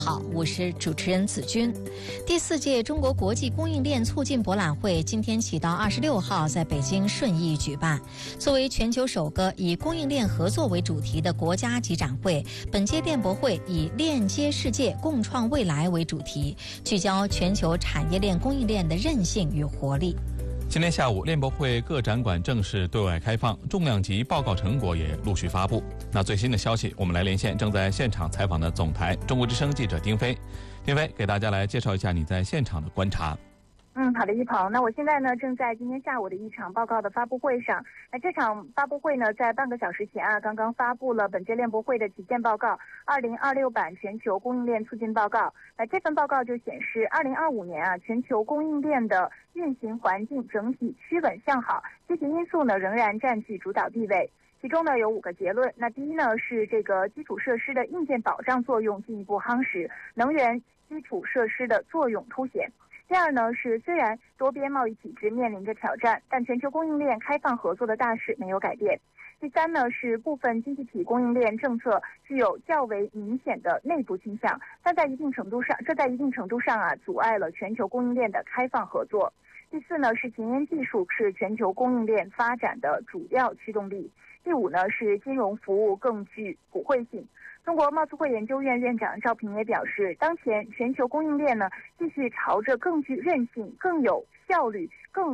好，我是主持人子君。第4届中国国际供应链促进博览会今天起到26号在北京顺义举办。作为全球首个以供应链合作为主题的国家级展会，本届链博会以链接世界、共创未来为主题，聚焦全球产业链供应链的韧性与活力。 今天下午，链博会各展馆正式对外开放，重量级报告成果也陆续发布。那最新的消息，我们来连线正在现场采访的总台中国之声记者丁飞。丁飞，给大家来介绍一下你在现场的观察。 好的，一鹏。那我现在呢正在今天下午的一场报告的发布会上。那这场发布会呢，在半个小时前刚刚发布了本届链博会的旗舰报告2026版全球供应链促进报告。那这份报告就显示，2025年全球供应链的运行环境整体趋稳向好，积极因素呢仍然占据主导地位。其中呢有5个结论。那第一呢是这个基础设施的硬件保障作用进一步夯实，能源基础设施的作用凸显。第二呢是，虽然多边贸易体制面临着挑战，但全球供应链开放合作的大势没有改变。第三呢是，部分经济体供应链政策具有较为明显的内部倾向，这在一定程度上阻碍了全球供应链的开放合作。第四呢是，前沿技术是全球供应链发展的主要驱动力。第5呢是，金融服务更具普惠性。中国贸促会研究院院长赵平也表示，当前全球供应链呢继续朝着更具韧性、更有效率、更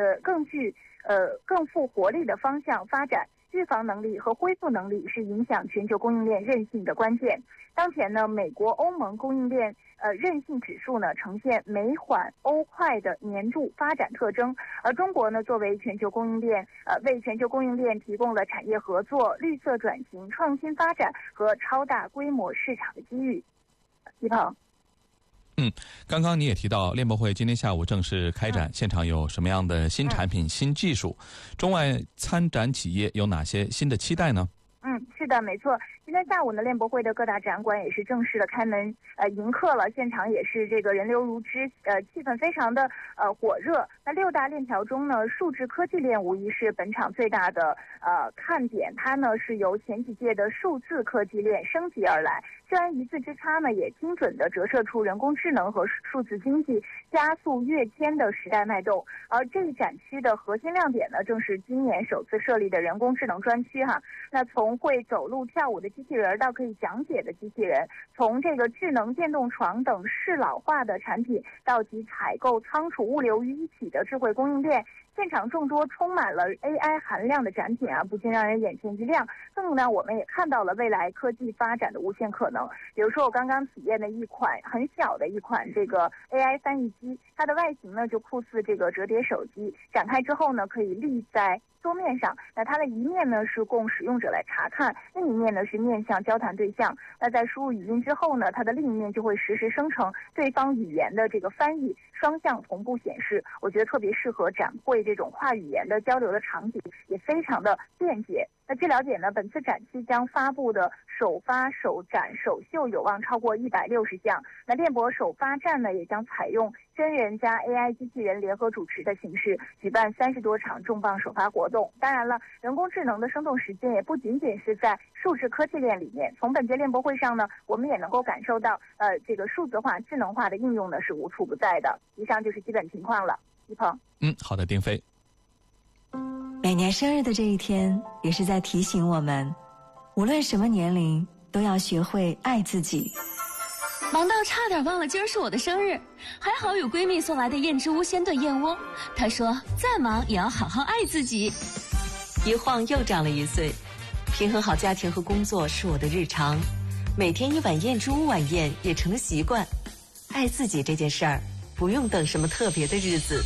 富活力的方向发展。预防能力和恢复能力是影响全球供应链韧性的关键。当前呢，美国、欧盟供应链韧性指数呢呈现美缓欧快的年度发展特征，而中国呢作为全球供应链为全球供应链提供了产业合作、绿色转型、创新发展和超大规模市场的机遇。一鹏。 刚刚你也提到链博会今天下午正式开展，现场有什么样的新产品、新技术？中外参展企业有哪些新的期待呢？ 是的，没错。今天下午呢，链博会的各大展馆也是正式的开门迎客了，现场也是这个人流如织，气氛非常的火热。那6大链条中呢，数字科技链无疑是本场最大的看点，它呢是由前几届的数字科技链升级而来，虽然一字之差呢，也精准的折射出人工智能和数字经济加速跃迁的时代脉动。而这一展区的核心亮点呢，正是今年首次设立的人工智能专区哈。那从会走路跳舞的机器人到可以讲解的机器人，从这个智能电动床等适老化的产品，到集采购、仓储、物流于一体的智慧供应链，现场众多充满了 AI 含量的展品不禁让人眼前一亮。更呢，我们也看到了未来科技发展的无限可能。比如说我刚刚体验的一款很小的一款这个 AI 翻译机，它的外形呢就酷似这个折叠手机，展开之后呢可以立在桌面上，那它的一面呢是供使用者来查看，另一面呢是面向交谈对象。那在输入语音之后呢，它的另一面就会实时生成对方语言的这个翻译，双向同步显示。我觉得特别适合展会这种跨语言的交流的场景，也非常的便捷。那据了解呢，本次展期将发布的首发、首展、首秀有望超过160项。那链博首发站呢，也将采用真人加 AI 机器人联合主持的形式，举办30多场重磅首发活动。当然了，人工智能的生动实践也不仅仅是在数字科技链里面。从本届链博会上呢，我们也能够感受到，这个数字化、智能化的应用呢是无处不在的。以上就是基本情况了，一鹏。 好的，丁飞。 每年生日的这一天，也是在提醒我们，无论什么年龄，都要学会爱自己。 忙到差点忘了今儿是我的生日，还好有闺蜜送来的燕之屋鲜炖燕窝。她说再忙也要好好爱自己。 一晃又长了1岁，平衡好家庭和工作是我的日常，每天一碗燕之屋晚宴也成了习惯。爱自己这件事儿，不用等什么特别的日子。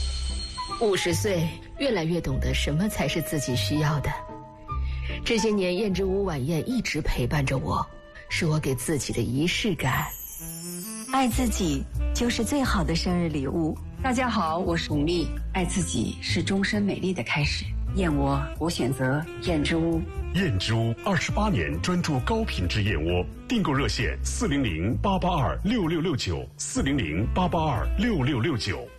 50岁，越来越懂得什么才是自己需要的。这些年，燕之屋晚宴一直陪伴着我，是我给自己的仪式感。 爱自己就是最好的生日礼物。 大家好，我是巩俐。爱自己是终身美丽的开始。燕窝，我选择燕之屋。 燕之屋28年专注高品质燕窝，订购热线400-882-6669，400-882-6669。